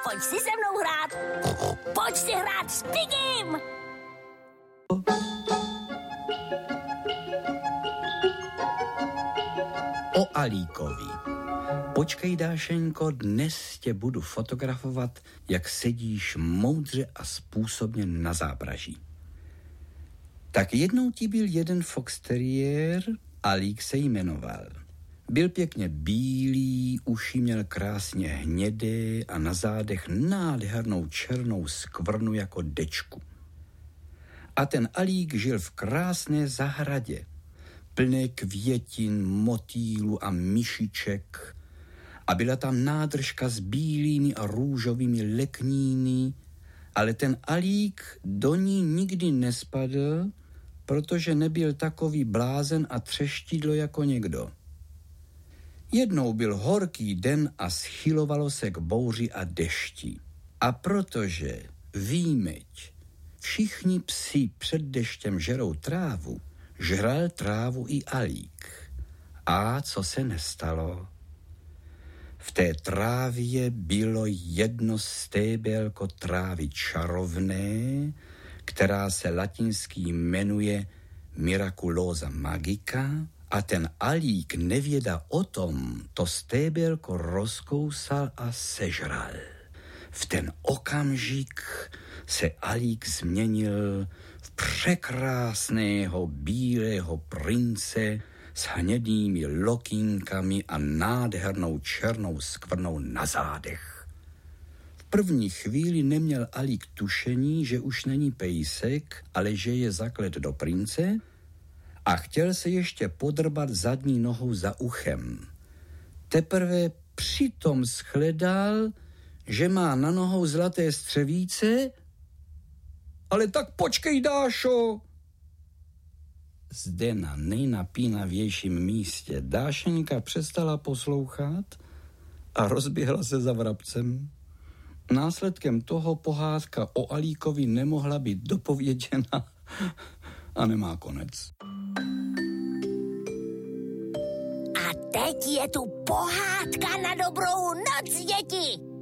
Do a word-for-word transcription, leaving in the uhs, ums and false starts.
Pojď si se mnou hrát. Pojď si hrát s Pigim. O Alíkovi. Počkej, Dášenko, dnes tě budu fotografovat, jak sedíš moudře a způsobně na zápraží. Tak jednou ti byl jeden fox terrier, Alík se jmenoval. Byl pěkně bílý, uši měl krásně hnědé a na zádech nádhernou černou skvrnu jako dečku. A ten Alík žil v krásné zahradě, plné květin, motýlů a myšiček, a byla tam nádržka s bílými a růžovými lekníny, ale ten Alík do ní nikdy nespadl, protože nebyl takový blázen a třeštidlo jako někdo. Jednou byl horký den a schylovalo se k bouři a dešti. A protože, výjmeť, všichni psi před deštěm žerou trávu, žral trávu i Alík. A co se nestalo? V té trávě bylo jedno stébelko trávy čarovné, která se latinsky jmenuje Miraculosa magica, a ten Alík nevěda o tom, to stébelko rozkousal a sežral. V ten okamžik se Alík změnil v překrásného bílého prince s hnědými lokýnkami a nádhernou černou skvrnou na zádech. V první chvíli neměl Alík tušení, že už není pejsek, ale že je zaklet do prince, a chtěl se ještě podrbat zadní nohou za uchem. Teprve přitom shledal, že má na nohou zlaté střevíce. Ale tak počkej, Dášo! Zde na nejnapínavějším místě Dášenka přestala poslouchat a rozběhla se za vrabcem. Následkem toho pohádka o Alíkovi nemohla být dopověděna a nemá konec. A teď je tu pohádka na dobrou noc, děti.